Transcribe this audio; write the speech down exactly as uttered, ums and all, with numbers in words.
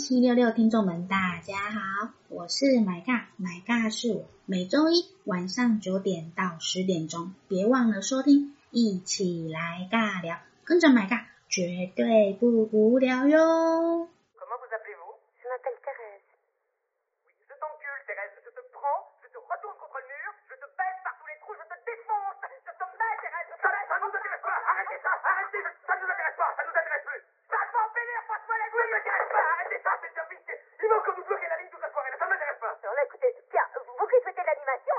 七六六听众们，大家好，我是买尬，买尬是我，每周一晚上九点到十点钟，别忘了收听，一起来尬聊，跟着买尬，绝对不无聊哟。 Comment vous appelez-vous? Je m'appelle Thérèse. Oui, je t'encule, Thérèse, je te prends, je te retourne contre le mur, je te baisse par tous les trous, je te défonce, je te mets, Thérèse, je te mets, ça nous intéresse pas, arrêtez ça, arrêtez, ça nous intéresse pas, ça nous intéresse plus.